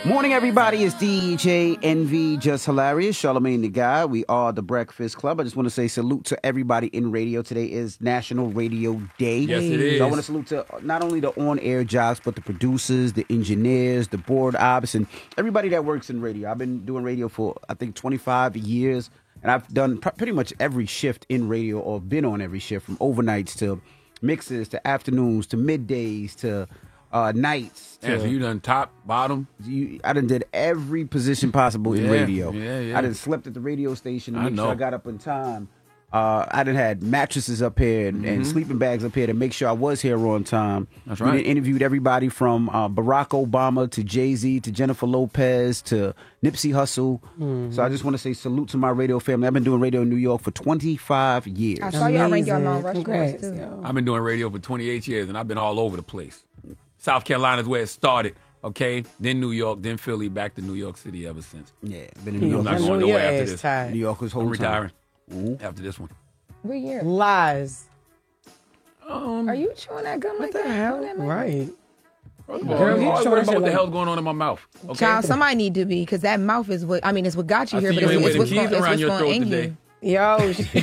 Morning, everybody. It's DJ NV, Just Hilarious, Charlamagne the Guy. We are the Breakfast Club. I just want to say salute to everybody in radio. Today is National Radio Day. Yes, it is. So I want to salute to not only the on-air jobs, but the producers, the engineers, the board ops, and everybody that works in radio. I've been doing radio for, I think, 25 years, and I've done pretty much every shift in radio, or been on every shift, from overnights to mixes to afternoons to middays to nights. Yeah, so you done top, bottom? I done did every position possible in radio. Yeah. I done slept at the radio station to make sure I got up in time. I done had mattresses up here and sleeping bags up here to make sure I was here on time. That's right. We interviewed everybody from Barack Obama to Jay-Z to Jennifer Lopez to Nipsey Hussle. So I just want to say salute to my radio family. I've been doing radio in New York for 25 years. I saw y'all rank your Mount Rushmore too. I've been doing radio for 28 years, and I've been all over the place. South Carolina is where it started, okay? Then New York, then Philly, back to New York City ever since. Yeah, been in New York. I'm not going nowhere after this. Tired. New York was whole I'm retiring time. after this one. What year? Lies. Are you chewing that gum like What the that? hell? That mic? Right. First of all, Girl, I'm you always showing worried about shit what the like- hell's going on in my mouth. Okay? Child, somebody need to be, because that mouth is what, I mean, it's what got you I here, see but you ain't it's wearing what's the keys going around your to throat end today. you. Yo,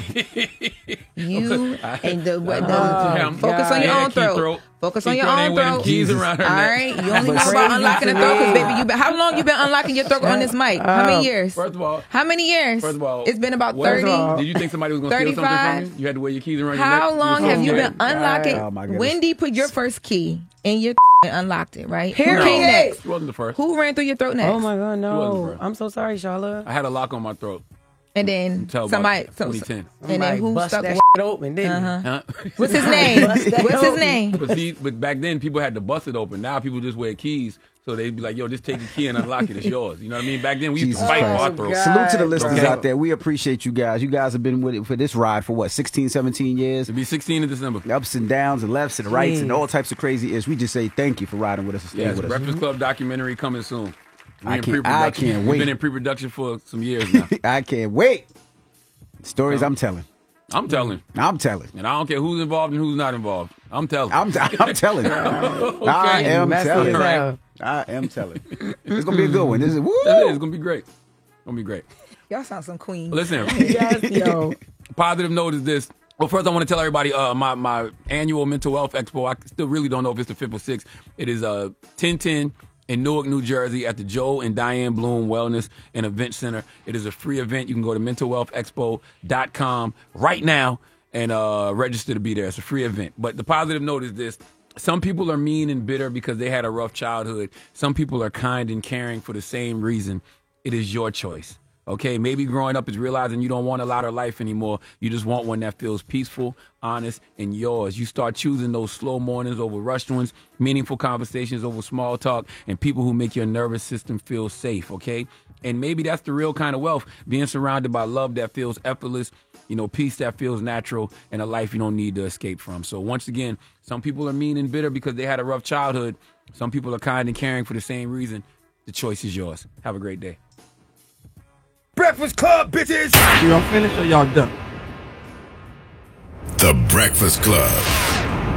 You and the Damn. focus on your Yeah, own key throat. throat. Focus Key on your throat own ain't wearing throat. keys around her All neck. right, you only know But about crazy unlocking the to throat, because me. baby, how long you been unlocking your throat on this mic? How many years? First of all, How many years? First of all, It's been about what- 30. Did you think somebody was going to steal something 35? from you? You had to wear your keys around your neck? How long have you been unlocking? Oh, my goodness. Wendy put your first key in your and unlocked it, right? Who Period. came next? She wasn't the first. Who ran through your throat next? oh my God, wasn't no. first. I'm so sorry, Charlotte. I had a lock on my throat And then until somebody, about 2010. and then who bust stuck? that What? shit open, didn't Huh? What's his name? Bust that What's his open. name? But back then, people had to bust it open. Now people just wear keys. So they'd be like, yo, just take the key and unlock it. It's yours. You know what I mean? Back then, we used to Jesus fight for Christ. our throats. God. Salute to the listeners Okay. out there. We appreciate you guys. You guys have been with it for this ride for what, 16, 17 years? It'll be 16 in December. Ups and downs and lefts and rights and Jeez. all types of crazy is. We just say thank you for riding with us and staying Yes, with us. Breakfast Club documentary coming soon. We I in can't- pre-production. I can't We've wait. been in pre-production for some years now. I can't wait. Stories I'm telling. I'm telling. I'm telling. And I don't care who's involved and who's not involved. I'm telling. I'm telling. I am Messy telling. as hell. I am telling. It's gonna be a good one. This is woo. That's it. It's going to be great. It's going to be great. Y'all sound some queen. Listen, Yes, yo. positive note is this. Well, first I want to tell everybody my annual mental health expo. I still really don't know if it's the 5th or 6th. It is 1010 in Newark, New Jersey at the Joe and Diane Bloom Wellness and Event Center. It is a free event. You can go to mentalwealthexpo.com right now and register to be there. It's a free event. But the positive note is this. Some people are mean and bitter because they had a rough childhood. Some people are kind and caring for the same reason. It is your choice. Okay, maybe growing up is realizing you don't want a louder life anymore. You just want one that feels peaceful, honest, and yours. You start choosing those slow mornings over rushed ones, meaningful conversations over small talk, and people who make your nervous system feel safe, okay? And maybe that's the real kind of wealth, being surrounded by love that feels effortless, peace that feels natural, and a life you don't need to escape from. So once again, some people are mean and bitter because they had a rough childhood. Some people are kind and caring for the same reason. The choice is yours. Have a great day. Breakfast Club, bitches! Y'all finished or y'all done? The Breakfast Club.